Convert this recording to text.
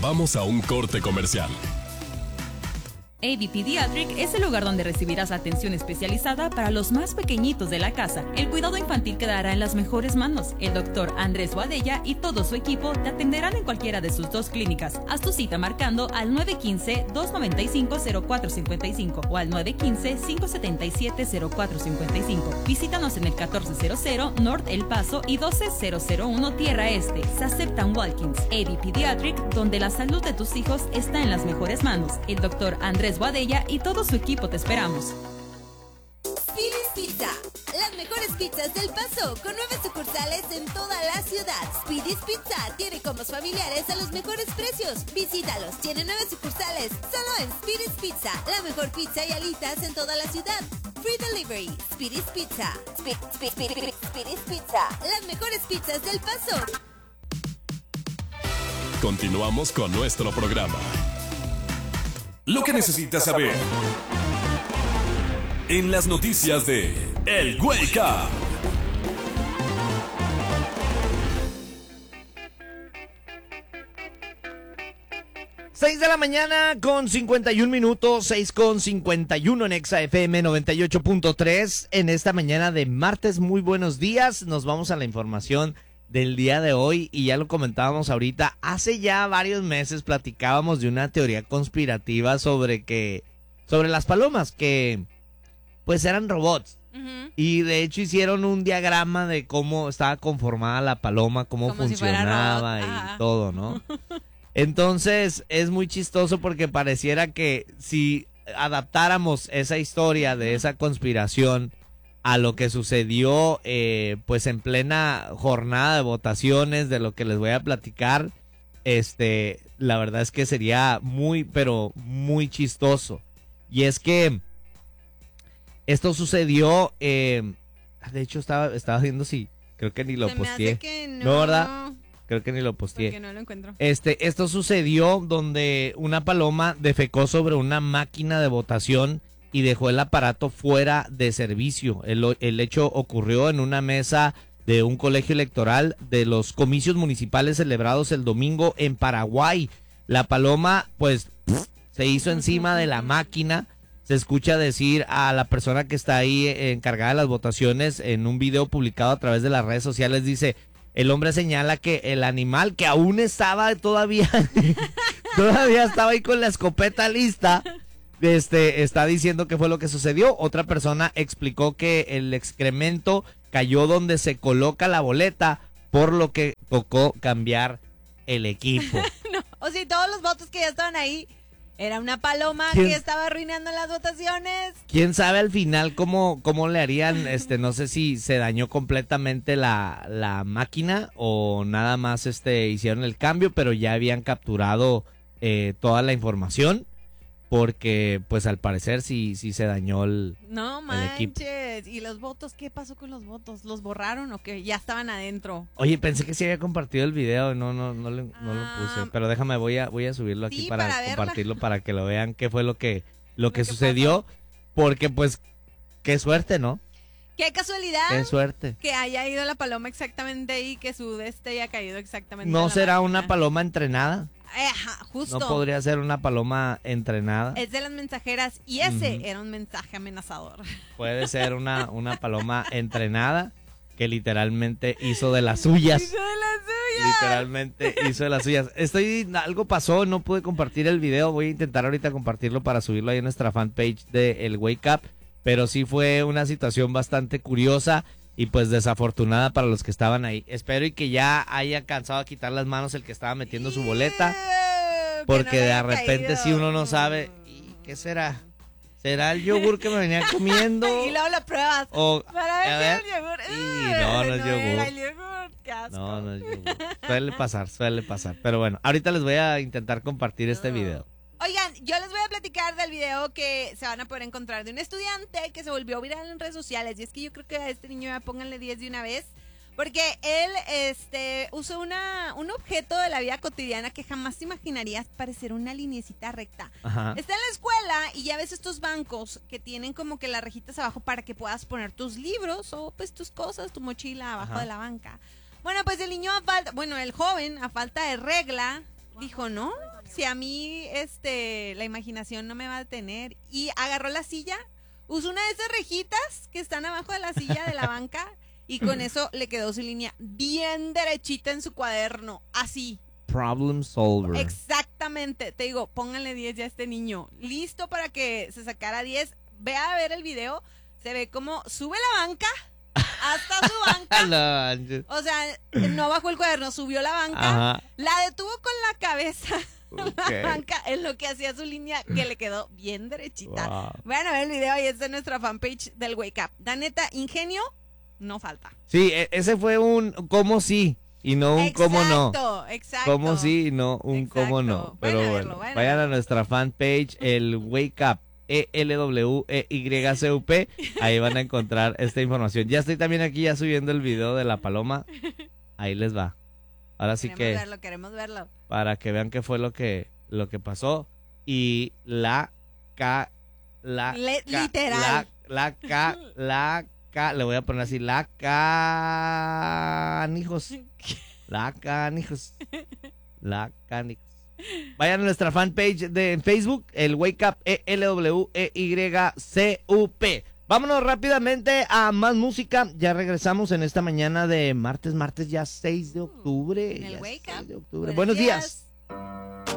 Vamos a un corte comercial. AB Pediatric es el lugar donde recibirás atención especializada para los más pequeñitos de la casa. El cuidado infantil quedará en las mejores manos. El doctor Andrés Boadella y todo su equipo te atenderán en cualquiera de sus 2 clínicas. Haz tu cita marcando al 915-295-0455 o al 915-577-0455. Visítanos en el 1400 North El Paso y 12001 Tierra Este. Se aceptan walk-ins. AB Pediatric, donde la salud de tus hijos está en las mejores manos. El doctor Andrés Boadella y todo su equipo te esperamos. Speedy's Pizza, las mejores pizzas del Paso, con 9 sucursales en toda la ciudad. Speedy's Pizza tiene combos familiares a los mejores precios. Visítalos, tiene 9 sucursales, solo en Speedy's Pizza, la mejor pizza y alitas en toda la ciudad. Free Delivery, Speedy's Pizza. Speedy's Pizza, las mejores pizzas del Paso. Continuamos con nuestro programa. Lo que necesitas saber en las noticias de El Wake Up. Seis de la mañana con 51 minutos, 6:51 en Exa FM 98.3. En esta mañana de martes, muy buenos días. Nos vamos a la información del día de hoy y ya lo comentábamos ahorita. Hace ya varios meses platicábamos de una teoría conspirativa sobre las palomas, que pues eran robots. Y de hecho hicieron un diagrama de cómo estaba conformada la paloma, cómo funcionaba y todo, ¿no? Entonces es muy chistoso porque pareciera que si adaptáramos esa historia de esa conspiración a lo que sucedió pues en plena jornada de votaciones de lo que les voy a platicar, la verdad es que sería muy, pero muy chistoso. Y es que esto sucedió, de hecho estaba viendo si, creo que ni lo posteé. No, ¿verdad? Creo que ni lo posteé. Porque no lo encuentro. Esto sucedió donde una paloma defecó sobre una máquina de votación y dejó el aparato fuera de servicio. El hecho ocurrió en una mesa de un colegio electoral de los comicios municipales celebrados el domingo en Paraguay. La paloma, pues, se hizo encima de la máquina. Se escucha decir a la persona que está ahí encargada de las votaciones en un video publicado a través de las redes sociales, dice, el hombre señala que el animal que aún estaba todavía estaba ahí con la escopeta lista, está diciendo que fue lo que sucedió. Otra persona explicó que el excremento cayó donde se coloca la boleta, por lo que tocó cambiar el equipo. No, o sea, todos los votos que ya estaban ahí, era una paloma que estaba arruinando las votaciones. ¿Quién sabe al final cómo le harían? No sé si se dañó completamente la máquina o nada más hicieron el cambio, pero ya habían capturado toda la información. Porque, pues, al parecer sí se dañó el equipo. No manches. ¿Y los votos? ¿Qué pasó con los votos? ¿Los borraron o qué? Ya estaban adentro. Oye, pensé que sí había compartido el video. No lo puse. Pero déjame, voy a subirlo aquí para compartirlo, para que lo vean qué fue lo que sucedió. Pasó. Porque, pues, qué suerte, ¿no? ¡Qué casualidad! ¡Qué suerte! Que haya ido la paloma exactamente ahí, que su haya caído exactamente. ¿No será una paloma entrenada? Justo. No podría ser una paloma entrenada. Es de las mensajeras y ese era un mensaje amenazador. Puede ser una paloma entrenada que literalmente hizo de las suyas. ¡Hizo de las suyas! Literalmente hizo de las suyas. Algo pasó, no pude compartir el video. Voy a intentar ahorita compartirlo para subirlo ahí en nuestra fanpage de El Wake Up. Pero sí fue una situación bastante curiosa y pues desafortunada para los que estaban ahí. Espero y que ya haya alcanzado a quitar las manos el que estaba metiendo su boleta. Porque de repente si uno no sabe, ¿y qué será? ¿Será el yogur que me venía comiendo? Y luego lo pruebas. Para ver si es yogur. No es yogur. El yogur, qué asco. No es yogur. Suele pasar. Pero bueno, ahorita les voy a intentar compartir este video. Oigan, yo les voy a platicar del video que se van a poder encontrar de un estudiante que se volvió viral en redes sociales. Y es que yo creo que a este niño ya pónganle 10 de una vez. Porque él usó un objeto de la vida cotidiana que jamás te imaginarías parecer una lineecita recta. Ajá. Está en la escuela y ya ves estos bancos que tienen como que las rejitas abajo para que puedas poner tus libros o pues tus cosas, tu mochila abajo de la banca. Bueno, pues el joven, a falta de regla, dijo, no, si a mí la imaginación no me va a detener. Y agarró la silla, usó una de esas rejitas que están abajo de la silla de la banca y con eso le quedó su línea bien derechita en su cuaderno, así. Problem solver. Exactamente, te digo, pónganle 10 ya a este niño, listo para que se sacara 10. Ve a ver el video, se ve como sube la banca hasta su banca. No, O sea, no bajó el cuaderno, subió la banca, ajá. la detuvo con la cabeza Ok. la banca en lo que hacía su línea, que le quedó bien derechita. Wow. Vayan a ver el video y es de nuestra fanpage del Wake Up. La neta, ingenio no falta. Sí, ese fue un cómo sí y no un cómo no. Exacto. Cómo sí y no un cómo no. Exacto. Pero Vayan a bueno, verlo, vayan a vayan a verlo. nuestra fanpage, el Wake Up, ELWEYCUP. Ahí van a encontrar esta información. Ya estoy también aquí ya subiendo el video de la paloma. Ahí les va. Ahora sí que Queremos verlo. para que vean qué fue lo que pasó. Y literal. Le voy a poner así, canijos. Canijos. Vayan a nuestra fanpage de Facebook, el Wake Up, ELWEYCUP. Vámonos rápidamente a más música. Ya regresamos en esta mañana de martes ya 6 de octubre. En el Ya Wake 6 Up. de octubre. Buenos días.